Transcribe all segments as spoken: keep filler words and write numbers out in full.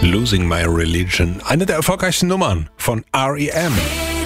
Losing My Religion. Eine der erfolgreichsten Nummern von R E M.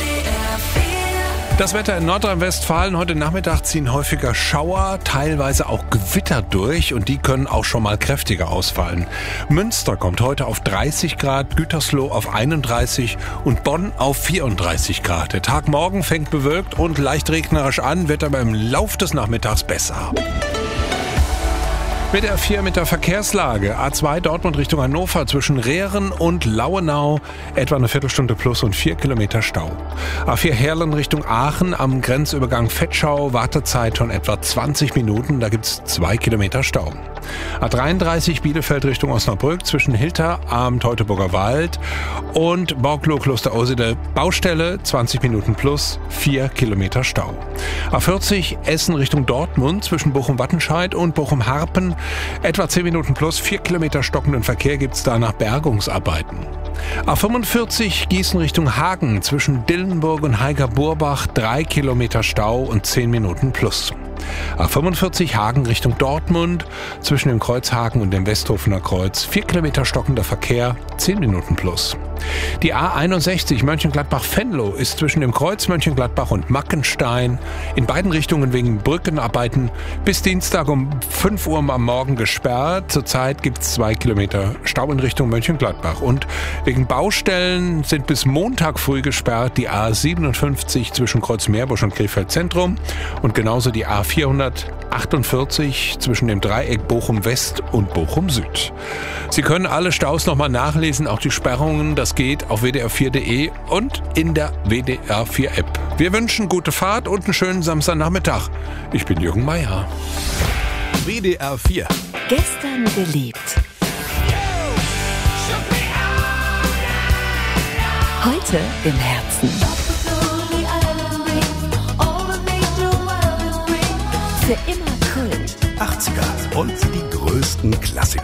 Das Wetter in Nordrhein-Westfalen. Heute Nachmittag ziehen häufiger Schauer, teilweise auch Gewitter durch und die können auch schon mal kräftiger ausfallen. Münster kommt heute auf dreißig Grad, Gütersloh auf einunddreißig und Bonn auf vierunddreißig Grad. Der Tag morgen fängt bewölkt und leicht regnerisch an, wird aber im Lauf des Nachmittags besser. W D R vier mit der Verkehrslage. A zwei Dortmund Richtung Hannover zwischen Rehren und Lauenau etwa eine Viertelstunde plus und vier Kilometer Stau. A vier Heerlen Richtung Aachen am Grenzübergang Vetschau Wartezeit von etwa zwanzig Minuten, da gibt's zwei Kilometer Stau. A dreiunddreißig Bielefeld Richtung Osnabrück zwischen Hilter am Teutoburger Wald und Borglow Kloster Ursede Baustelle zwanzig Minuten plus vier Kilometer Stau. A vierzig Essen Richtung Dortmund zwischen Bochum-Wattenscheid und Bochum-Harpen etwa zehn Minuten plus vier Kilometer stockenden Verkehr gibt's da nach Bergungsarbeiten. A fünfundvierzig Gießen Richtung Hagen zwischen Dillenburg und Heiger-Burbach drei Kilometer Stau und zehn Minuten plus. A fünfundvierzig Hagen Richtung Dortmund zwischen dem Kreuz Hagen und dem Westhofener Kreuz vier Kilometer stockender Verkehr, zehn Minuten plus. Die A einundsechzig Mönchengladbach-Venlo ist zwischen dem Kreuz Mönchengladbach und Mackenstein in beiden Richtungen wegen Brückenarbeiten bis Dienstag um fünf Uhr am Morgen gesperrt. Zurzeit gibt es zwei Kilometer Stau in Richtung Mönchengladbach. Und wegen Baustellen sind bis Montag früh gesperrt die A siebenundfünfzig zwischen Kreuz Meerbusch und Krefeld Zentrum und genauso die A vierhundertachtundvierzig zwischen dem Dreieck Bochum West und Bochum Süd. Sie können alle Staus nochmal nachlesen, auch die Sperrungen. Das geht auf w d r vier punkt d e und in der W D R vier App. Wir wünschen gute Fahrt und einen schönen Samstagnachmittag. Ich bin Jürgen Meier. W D R vier. Gestern geliebt. Heute im Herzen. Für immer Kult. achtziger und die größten Klassiker.